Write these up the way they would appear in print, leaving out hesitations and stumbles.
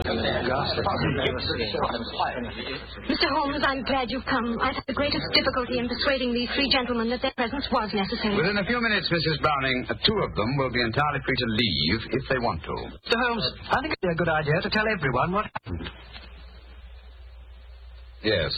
Mr. Holmes, I'm glad you've come. I've had the greatest difficulty in persuading these three gentlemen that their presence was necessary. Within a few minutes, Mrs. Browning, two of them will be entirely free to leave if they want to. Mr. Holmes, I think it'd be a good idea to tell everyone what happened. Yes,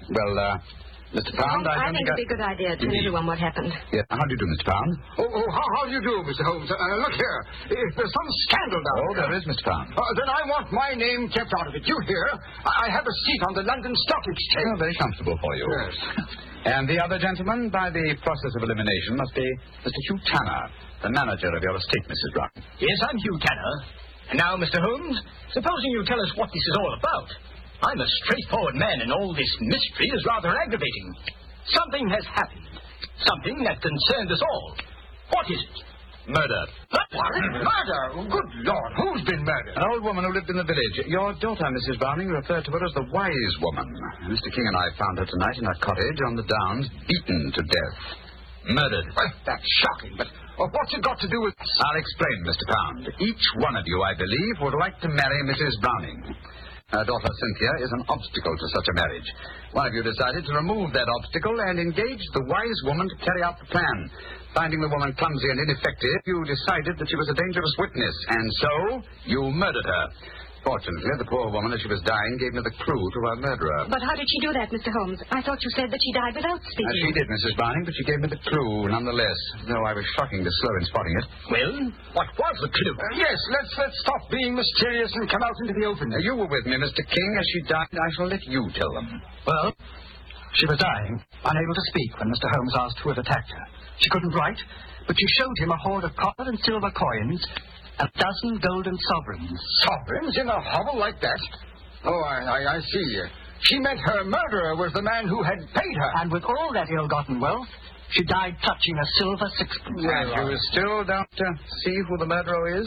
Mr. Pound, I think it'd be a good idea to tell everyone what happened. Yeah, how do you do, Mr. Pound? How do you do, Mr. Holmes? Look here. If there's some scandal down there... there is, Mr. Pound. Then I want my name kept out of it. You hear? I have a seat on the London Stock Exchange. Oh, very comfortable for you. Yes. And the other gentleman, by the process of elimination, must be Mr. Hugh Tanner, the manager of your estate, Mrs. Brown. Yes, I'm Hugh Tanner. And now, Mr. Holmes, supposing you tell us what this is all about. I'm a straightforward man, and all this mystery is rather aggravating. Something has happened. Something that concerns us all. What is it? Murder. What? Murder? Good Lord, who's been murdered? An old woman who lived in the village. Your daughter, Mrs. Browning, referred to her as the wise woman. Mr. King and I found her tonight in her cottage on the Downs, beaten to death. Murdered. Well, that's shocking, but what's it got to do with... I'll explain, Mr. Pound. Each one of you, I believe, would like to marry Mrs. Browning. Her daughter, Cynthia, is an obstacle to such a marriage. One of you decided to remove that obstacle and engage the wise woman to carry out the plan. Finding the woman clumsy and ineffective, you decided that she was a dangerous witness, and so you murdered her. Fortunately, the poor woman, as she was dying, gave me the clue to her murderer. But how did she do that, Mr. Holmes? I thought you said that she died without speaking. She did, Mrs. Browning, but she gave me the clue nonetheless, though I was shockingly slow in spotting it. Well, what was the clue? Yes, let's stop being mysterious and come out into the open. You were with me, Mr. King. As she died, I shall let you tell them. Well, she was dying, unable to speak when Mr. Holmes asked who had attacked her. She couldn't write, but she showed him a hoard of copper and silver coins, a dozen golden sovereigns. Sovereigns in a hovel like that? Oh, I see. She meant her murderer was the man who had paid her. And with all that ill-gotten wealth, she died clutching a silver sixpence. And you still don't see who the murderer is?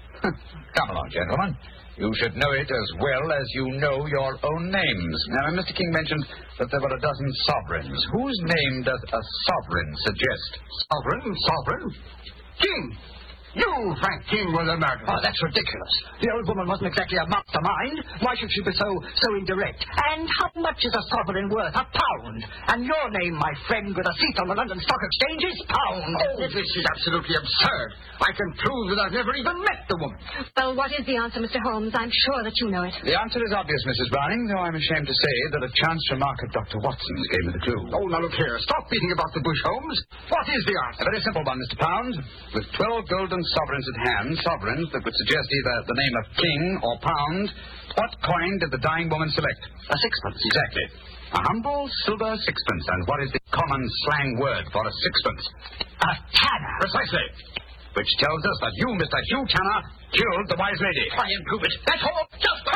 Come along, gentlemen. You should know it as well as you know your own names. Now, Mr. King mentioned that there were a dozen sovereigns. Whose name does a sovereign suggest? Sovereign? King! You, Frank King, were the murderer. Oh, that's ridiculous. The old woman wasn't exactly a mastermind. Why should she be so indirect? And how much is a sovereign worth? £1. And your name, my friend, with a seat on the London Stock Exchange is Pound. Oh, this is absolutely absurd. I can prove that I've never even met the woman. Well, what is the answer, Mr. Holmes? I'm sure that you know it. The answer is obvious, Mrs. Browning, though I'm ashamed to say that a chance remark of Dr. Watson's gave me the clue. Oh, now look here. Stop beating about the bush, Holmes. What is the answer? A very simple one, Mr. Pound. With 12 golden sovereigns at hand, sovereigns that would suggest either the name of King or Pound, what coin did the dying woman select? A sixpence. Exactly. A humble silver sixpence. And what is the common slang word for a sixpence? A tanner. Precisely. Which tells us that you, Mr. Hugh Tanner, killed the wise lady. Try and prove it. That's all. Just